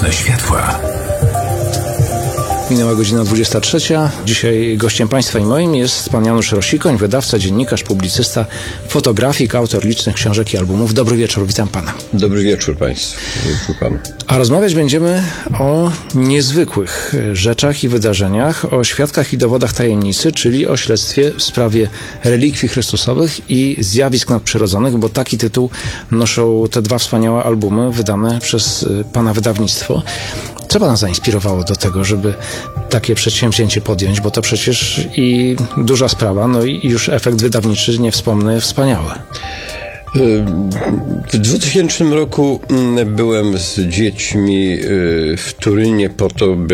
Mroczne światła. Minęła godzina 23. Dzisiaj gościem Państwa i moim jest pan Janusz Rosikoń, wydawca, dziennikarz, publicysta, fotografik, autor licznych książek i albumów. Dobry wieczór, witam pana. Dobry wieczór państwu. A rozmawiać będziemy o niezwykłych rzeczach i wydarzeniach, o świadkach i dowodach tajemnicy, czyli o śledztwie w sprawie relikwii chrystusowych i zjawisk nadprzyrodzonych, bo taki tytuł noszą te dwa wspaniałe albumy wydane przez pana wydawnictwo. Co pana zainspirowało do tego, żeby takie przedsięwzięcie podjąć, bo to przecież i duża sprawa, no i już efekt wydawniczy, nie wspomnę, wspaniały. W 2000 roku byłem z dziećmi w Turynie po to, by